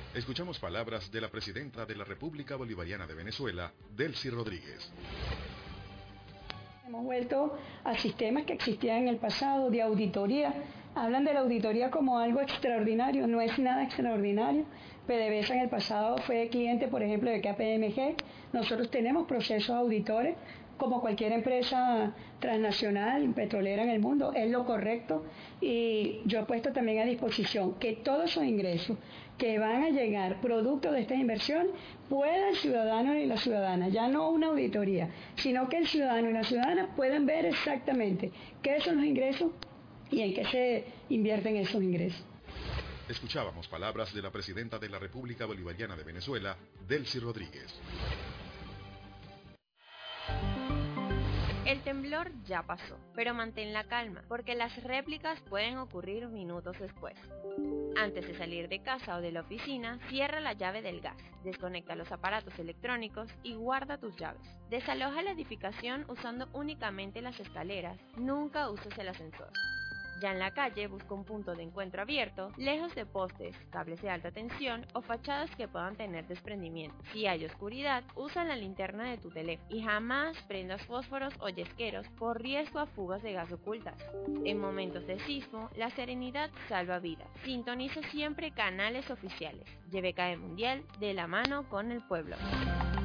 Escuchamos palabras de la presidenta de la República Bolivariana de Venezuela, Delcy Rodríguez. Hemos vuelto a sistemas que existían en el pasado de auditoría. Hablan de la auditoría como algo extraordinario, no es nada extraordinario. PDVSA en el pasado fue cliente, por ejemplo, de KPMG. Nosotros tenemos procesos auditores como cualquier empresa transnacional, petrolera en el mundo, es lo correcto, y yo he puesto también a disposición que todos esos ingresos que van a llegar producto de esta inversión pueda el ciudadano y la ciudadana, ya no una auditoría, sino que el ciudadano y la ciudadana puedan ver exactamente qué son los ingresos y en qué se invierten esos ingresos. Escuchábamos palabras de la presidenta de la República Bolivariana de Venezuela, Delcy Rodríguez. El temblor ya pasó, pero mantén la calma, porque las réplicas pueden ocurrir minutos después. Antes de salir de casa o de la oficina, cierra la llave del gas, desconecta los aparatos electrónicos y guarda tus llaves. Desaloja la edificación usando únicamente las escaleras, nunca uses el ascensor. Ya en la calle, busca un punto de encuentro abierto, lejos de postes, cables de alta tensión o fachadas que puedan tener desprendimiento. Si hay oscuridad, usa la linterna de tu teléfono y jamás prendas fósforos o yesqueros por riesgo a fugas de gas ocultas. En momentos de sismo, la serenidad salva vidas. Sintoniza siempre canales oficiales. YBKE Mundial, de la mano con el pueblo.